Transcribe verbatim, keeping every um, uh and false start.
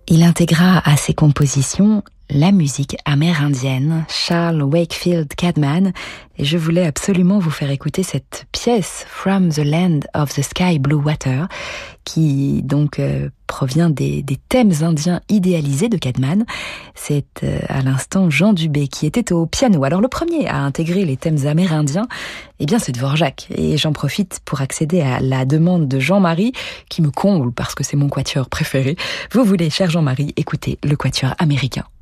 Il intégra à ses compositions la musique amérindienne, Charles Wakefield Cadman, et je voulais absolument vous faire écouter cette pièce From the Land of the Sky Blue Water, qui donc euh, provient des, des thèmes indiens idéalisés de Cadman. C'est euh, à l'instant Jean Dubé qui était au piano. Alors le premier à intégrer les thèmes amérindiens, eh bien c'est Dvorak, et j'en profite pour accéder à la demande de Jean-Marie, qui me comble parce que c'est mon quatuor préféré. Vous voulez, cher Jean-Marie, écouter le quatuor américain.